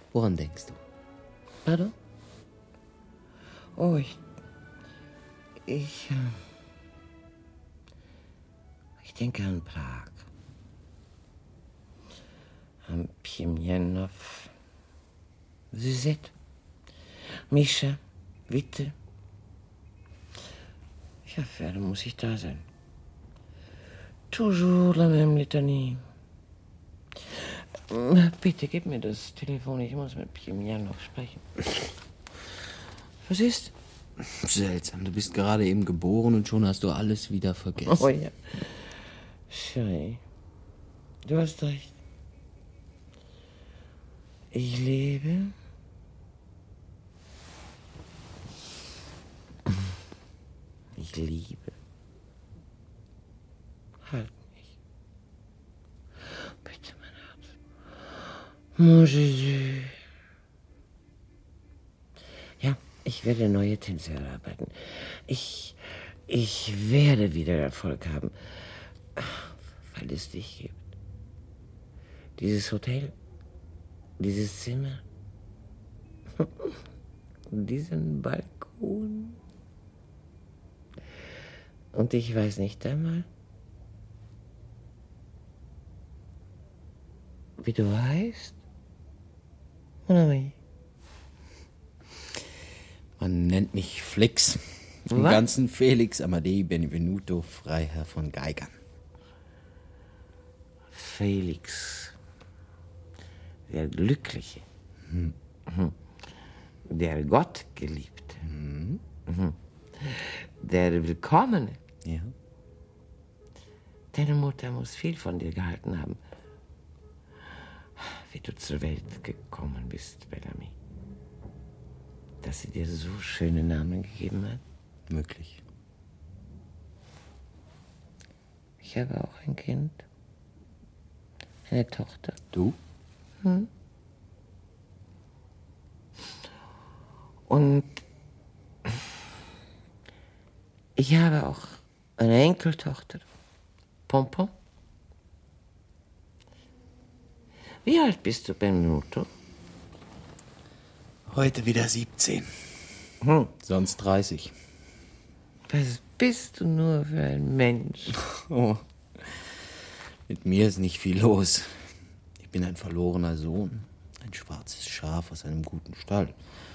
Woran denkst du? Pardon? Oh, ich denke an Prag. An Pimenov, Suzette, Mischa, Witte. Ja, für alle muss ich da sein. Toujours la même litanie. Bitte, gib mir das Telefon, ich muss mit Pimenov sprechen. Was ist? Seltsam, du bist gerade eben geboren und schon hast du alles wieder vergessen. Oh ja. Schei. Du hast recht. Ich lebe. Ich liebe. Halt mich. Bitte, mein Herz. Mon Jésus. Ja, ich werde neue Tänze erarbeiten. Ich werde wieder Erfolg haben, weil es dich gibt. Dieses Hotel, dieses Zimmer, diesen Balkon. Und ich weiß nicht einmal, wie du heißt. Man nennt mich Flix. Im Was? Ganzen Felix Amadei Benvenuto, Freiherr von Geigern. Felix, der Glückliche, der Gottgeliebte, der Willkommene. Ja. Deine Mutter muss viel von dir gehalten haben, wie du zur Welt gekommen bist, Bellamy. Dass sie dir so schöne Namen gegeben hat. Möglich. Ich habe auch ein Kind. Eine Tochter. Du? Und ich habe auch eine Enkeltochter. Pompon. Wie alt bist du, Benvenuto? Heute wieder 17. Sonst 30. Was bist du nur für ein Mensch? Oh. Mit mir ist nicht viel los. Ich bin ein verlorener Sohn. Ein schwarzes Schaf aus einem guten Stall.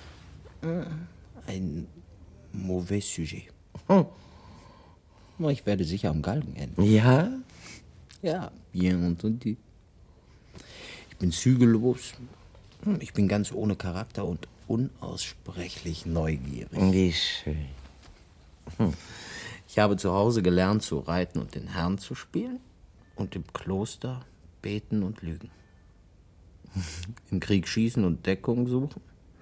Ein mauvais sujet. Ich werde sicher am Galgen enden. Ja? Ja, bien entendu. Ich bin zügellos. Ich bin ganz ohne Charakter und unaussprechlich neugierig. Wie schön. Ich habe zu Hause gelernt zu reiten und den Herrn zu spielen und im Kloster beten und lügen. Im Krieg schießen und Deckung suchen.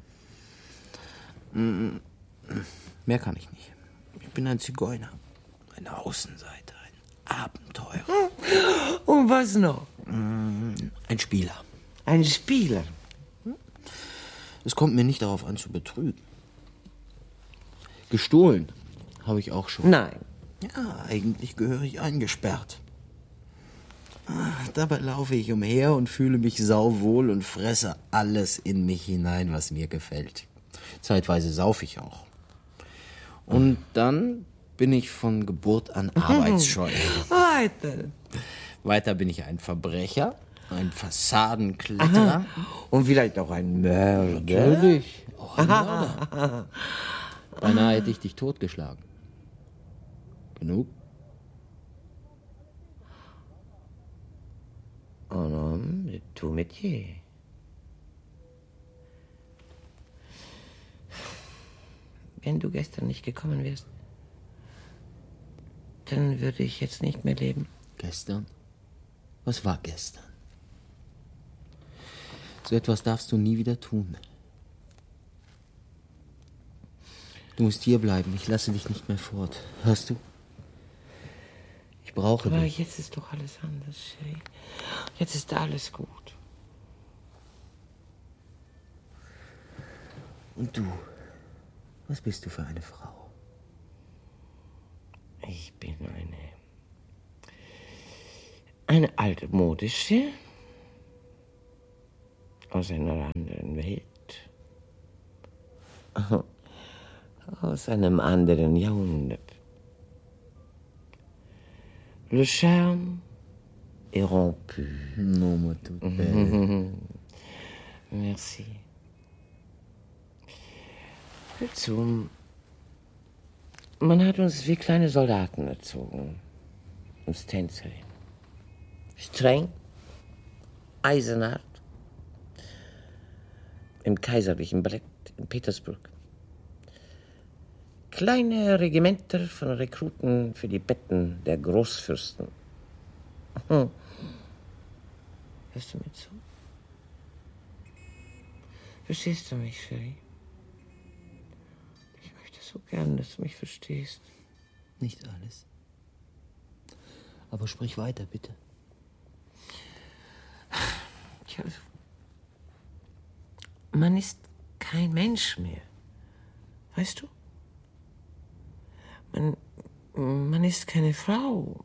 Mehr kann ich nicht. Ich bin ein Zigeuner, ein Außenseiter, ein Abenteurer. Und was noch? Ein Spieler. Ein Spieler. Es kommt mir nicht darauf an, zu betrügen. Gestohlen habe ich auch schon. Nein. Ja, eigentlich gehöre ich eingesperrt. Dabei laufe ich umher und fühle mich sauwohl und fresse alles in mich hinein, was mir gefällt. Zeitweise saufe ich auch. Und dann bin ich von Geburt an arbeitsscheu. Weiter. Weiter bin ich ein Verbrecher, ein Fassadenkletterer. Und vielleicht auch ein Mörder. Natürlich. Auch ein Mörder. Beinahe hätte ich dich totgeschlagen. Genug? Un homme de tout métier. Wenn du gestern nicht gekommen wärst, dann würde ich jetzt nicht mehr leben. Gestern? Was war gestern? So etwas darfst du nie wieder tun. Du musst hier bleiben. Ich lasse dich nicht mehr fort. Hörst du? Ich brauche Aber dich. jetzt ist doch alles anders, Shay. Jetzt ist alles gut. Und du? Was bist du für eine Frau? Ich bin eine altmodische, Aus einer anderen Welt. Aus einem anderen Jahrhundert. Le charme est rompu. Non, ma toute belle. Merci. Hör zu. Man hat uns wie kleine Soldaten erzogen. Uns Tänzerin. Streng, eisenhart. Im kaiserlichen Ballett in Petersburg. Kleine Regimenter von Rekruten für die Betten der Großfürsten. Hörst du mir zu? Verstehst du mich, Cherie? Ich möchte so gern, dass du mich verstehst. Nicht alles. Aber sprich weiter, bitte. Man ist kein Mensch mehr. Weißt du? Man ist keine Frau.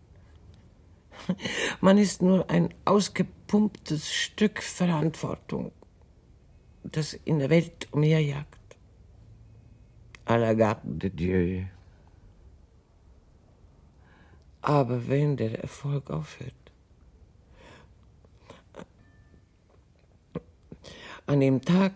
Man ist nur ein ausgepumptes Stück Verantwortung, das in der Welt umherjagt. À la garde de Dieu. Aber wenn der Erfolg aufhört, an dem Tag,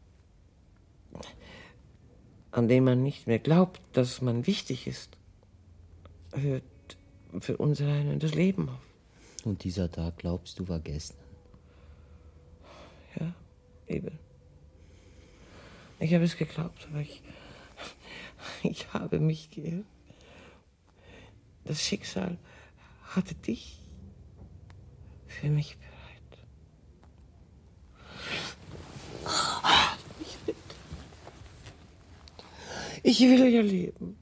an dem man nicht mehr glaubt, dass man wichtig ist, hört für uns allein das Leben auf. Und dieser Tag, glaubst du, war gestern? Ja, eben. Ich habe es geglaubt, aber ich habe mich geirrt. Das Schicksal hatte dich für mich bereit. Ich will ja leben.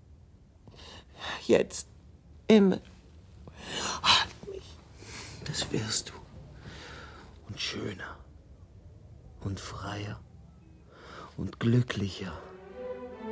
Jetzt. Immer. Halt mich. Das wirst du. Und schöner. Und freier. Und glücklicher.